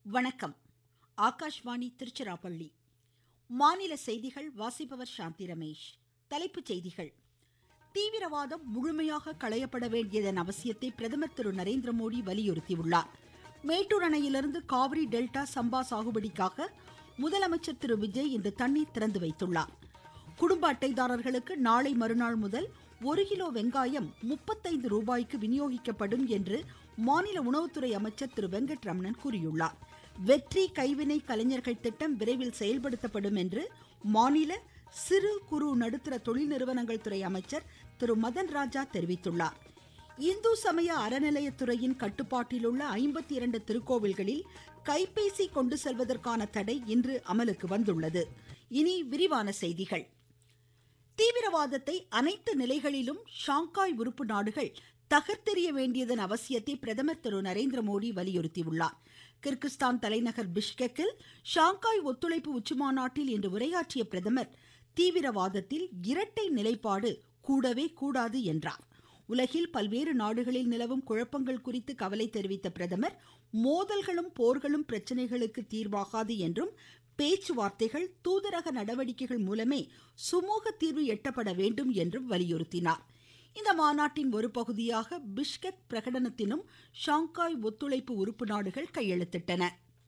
வணக்கம். ஆகாஷ்வாணி திருச்சிராப்பள்ளி. மாநில செய்திகள் வாசிப்பவர் சாந்தி ரமேஷ். தலைப்புச் செய்திகள். தீவிரவாதம் முழுமையாக களையப்பட வேண்டியதன் அவசியத்தை பிரதமர் திரு நரேந்திர மோடி வலியுறுத்தியுள்ளார். மேட்டூர் அணையிலிருந்து காவிரி டெல்டா சம்பா சாகுபடிக்காக முதலமைச்சர் திரு விஜய் இன்று தண்ணீர் திறந்து வைத்துள்ளார். குடும்ப அட்டைதாரர்களுக்கு நாளை மறுநாள் முதல் 1 கிலோ வெங்காயம் 35 ரூபாய்க்கு விநியோகிக்கப்படும் என்று மாநில உணவுத்துறை அமைச்சர் திரு வெங்கட்ரமணன் கூறியுள்ளார். வெற்றி கைவினை கலைஞர்கள் திட்டம் விரைவில் செயல்படுத்தப்படும் என்று மாநில சிறு குறு நடுத்தர தொழில் நிறுவனங்கள் துறை அமைச்சர் திரு மதன் ராஜா தெரிவித்துள்ளார். இந்து சமய அறநிலையத்துறையின் கட்டுப்பாட்டில் உள்ள 52 திருக்கோவில்களில் கைபேசி கொண்டு செல்வதற்கான தடை இன்று அமலுக்கு வந்துள்ளது. இனி விரிவான செய்திகள். தீவிரவாதத்தை அனைத்து நிலைகளிலும் ஷாங்காய் உறுப்பு நாடுகள் தகர்த்தெறிய வேண்டியதன் அவசியத்தை பிரதமர் திரு நரேந்திர மோடி வலியுறுத்தியுள்ளார். கிர்கிஸ்தான் தலைநகர் பிஷ்கெக்கில் ஷாங்காய் ஒத்துழைப்பு உச்சிமாநாட்டில் இன்று உரையாற்றிய பிரதமர் தீவிரவாதத்தில் இரட்டை நிலைப்பாடு கூடவே கூடாது என்றார். உலகில் பல்வேறு நாடுகளில் நிலவும் குழப்பங்கள் குறித்து கவலை தெரிவித்த பிரதமர் மோதல்களும் போர்களும் பிரச்சனைகளுக்கு தீர்வாகாது என்றும் பேச்சுவார்த்தைகள் தூதரக நடவடிக்கைகள் மூலமே சுமூக தீர்வு எட்டப்பட வேண்டும் என்றும் வலியுறுத்தினார். இந்த மாநாட்டின் ஒரு பகுதியாக பிஷ்கெக் பிரகடனத்திலும் ஷாங்காய் ஒத்துழைப்பு உறுப்பு நாடுகள் கையெழுத்திட்டன.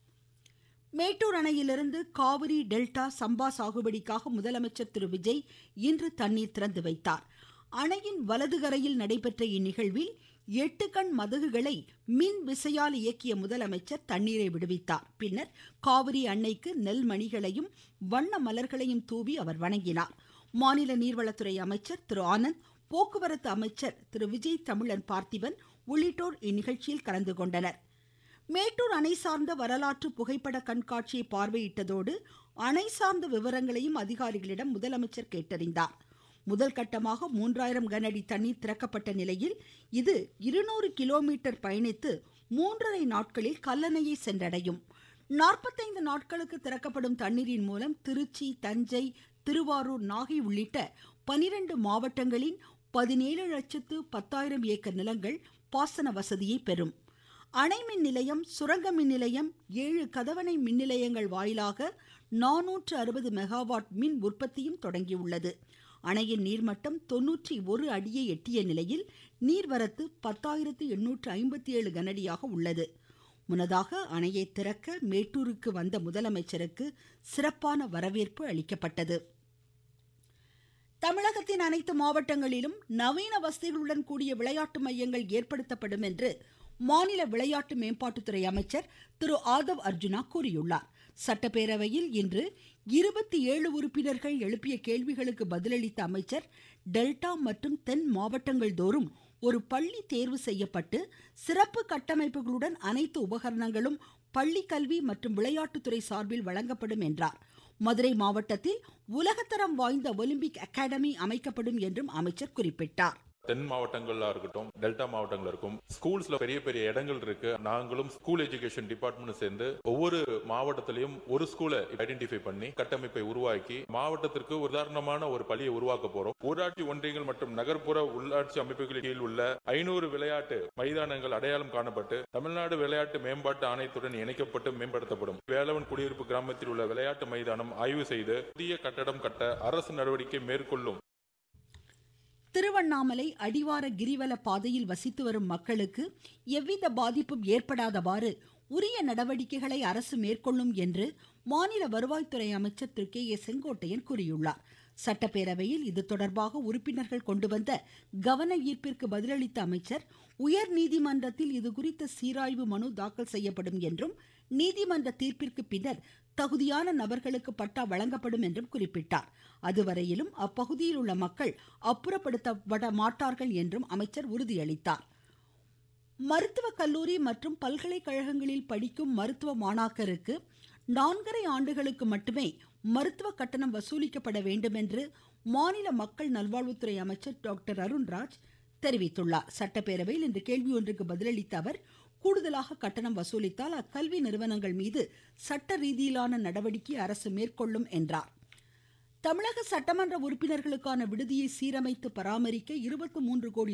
மேட்டூர் அணையிலிருந்து காவிரி டெல்டா சம்பா சாகுபடிக்காக முதலமைச்சர் திரு விஜய் இன்று தண்ணீர் திறந்து வைத்தார். அணையின் வலது கரையில் நடைபெற்ற இந்நிகழ்வில் 8 கண் மதகுகளை மின் விசையால் இயக்கிய முதலமைச்சர் தண்ணீரை விடுவித்தார். பின்னர் காவிரி அன்னைக்கு நெல் மணிகளையும் வண்ண மலர்களையும் தூவி அவர் வணங்கினார். மாநில நீர்வளத்துறை அமைச்சர் திரு ஆனந்த், போக்குவரத்து அமைச்சர் திரு விஜய் தமிழன் பார்த்திபன் உள்ளிட்டோர் இந்நிகழ்ச்சியில் கலந்து கொண்டனர். மேட்டூர் அணை சார்ந்த வரலாற்று புகைப்பட கண்காட்சியை பார்வையிட்டதோடு அணை சார்ந்த விவரங்களையும் அதிகாரிகளிடம் முதலமைச்சர் கேட்டறிந்தார். முதல் கட்டமாக 3000 கனஅடி தண்ணீர் திறக்கப்பட்ட நிலையில் இது 200 கிலோமீட்டர் பயணித்து 3.5 நாட்களில் கல்லணையை சென்றடையும். 45 நாட்களுக்கு திறக்கப்படும் தண்ணீரின் மூலம் திருச்சி, தஞ்சை, திருவாரூர், நாகை உள்ளிட்ட 12 மாவட்டங்களின் 17,10,000 ஏக்கர் நிலங்கள் பாசன வசதியை பெறும். அணை மின் நிலையம், சுரங்க மின் நிலையம், 7 கதவணை மின் நிலையங்கள் வாயிலாக 460 மெகாவாட் மின் உற்பத்தியும் தொடங்கியுள்ளது. அணையின் நீர்மட்டம் 91 அடியை எட்டிய நிலையில் நீர்வரத்து 10,857 கனஅடியாக உள்ளது. முன்னதாக அணையை திறக்க மேட்டூருக்கு வந்த முதலமைச்சருக்கு சிறப்பான வரவேற்பு அளிக்கப்பட்டது. தமிழகத்தின் அனைத்து மாவட்டங்களிலும் நவீன வசதிகளுடன் கூடிய விளையாட்டு மையங்கள் ஏற்படுத்தப்படும் என்று மாநில விளையாட்டு மேம்பாட்டுத்துறை அமைச்சர் திரு ஆதவ் அர்ஜுனா கூறியுள்ளார். சட்டப்பேரவையில் இன்று 27 உறுப்பினர்கள் எழுப்பிய கேள்விகளுக்கு பதிலளித்த அமைச்சர், டெல்டா மற்றும் தென் மாவட்டங்கள் தோறும் ஒரு பள்ளி தேர்வு செய்யப்பட்டு சிறப்பு கட்டமைப்புகளுடன் அனைத்து உபகரணங்களும் பள்ளி கல்வி மற்றும் விளையாட்டுத்துறை சார்பில் வழங்கப்படும் என்றார். மதுரை மாவட்டத்தில் உலகத்தரம் வாய்ந்த ஒலிம்பிக் அகாடமி அமைக்கப்படும் என்றும் அமைச்சர் குறிப்பிட்டார். தென் மாவட்டங்கள்ல இருக்கட்டும், டெல்டா மாவட்டங்கள் இருக்கும், ஸ்கூல்ஸ்ல பெரிய பெரிய இடங்கள் இருக்கு. நாங்களும் ஸ்கூல் எஜுகேஷன் டிபார்ட்மெண்ட் சேர்ந்து ஒவ்வொரு மாவட்டத்திலையும் ஒரு ஸ்கூலை ஐடென்டிஃபை பண்ணி கட்டமைப்பை உருவாக்கி மாவட்டத்திற்கு உதாரணமான ஒரு பள்ளியை உருவாக்க போறோம். ஊராட்சி ஒன்றியங்கள் மற்றும் நகர்ப்புற உள்ளாட்சி அமைப்புகளின் கீழ் உள்ள 500 விளையாட்டு மைதானங்கள் அடையாளம் காணப்பட்டு தமிழ்நாடு விளையாட்டு மேம்பாட்டு ஆணையத்துடன் இணைக்கப்பட்டு மேம்படுத்தப்படும். வேலவன் குடியிருப்பு கிராமத்தில் உள்ள விளையாட்டு மைதானம் ஆய்வு செய்து புதிய கட்டடம் கட்ட அரசு நடவடிக்கை மேற்கொள்ளும். திருவண்ணாமலை அடிவார கிரிவல பாதையில் வசித்து வரும் மக்களுக்கு எவ்வித பாதிப்பும் ஏற்படாதவாறு உரிய நடவடிக்கைகளை அரசு மேற்கொள்ளும் என்று மாநில வருவாய்த்துறை அமைச்சர் திரு கே ஏ செங்கோட்டையன் கூறியுள்ளார். சட்டப்பேரவையில் இது தொடர்பாக உறுப்பினர்கள் கொண்டு வந்த கவன ஈர்ப்பிற்கு பதிலளித்த அமைச்சர், உயர் நீதிமன்றத்தில் இது குறித்த சீராய்வு மனு தாக்கல் செய்யப்படும் என்றும் நீதிமன்ற தீர்ப்பிற்கு பின்னர் தகுதியான நபர்களுக்கு பட்டா வழங்கப்படும் என்றும் குறிப்பிட்டார். அதுவரையிலும் அப்பகுதியில் உள்ள மக்கள் அப்புறப்படுத்தப்பட மாட்டார்கள் என்றும் அமைச்சர் உறுதியளித்தார். மருத்துவக் கல்லூரி மற்றும் பல்கலைக்கழகங்களில் படிக்கும் மருத்துவ மாணாக்கருக்கு 4.5 ஆண்டுகளுக்கு மட்டுமே மருத்துவ கட்டணம் வசூலிக்கப்பட வேண்டும் என்று மாநில மக்கள் நல்வாழ்வுத்துறை அமைச்சர் டாக்டர் அருண்ராஜ் தெரிவித்துள்ளார். சட்டப்பேரவையில் இன்று கேள்வி ஒன்றுக்கு பதிலளித்த அவர், கூடுதலாக கட்டணம் வசூலித்தால் அக்கல்வி நிறுவனங்கள் மீது சட்ட ரீதியிலான நடவடிக்கை அரசு மேற்கொள்ளும் என்றார். தமிழக சட்டமன்ற உறுப்பினர்களுக்கான விடுதியை சீரமைத்து பராமரிக்க 23 கோடி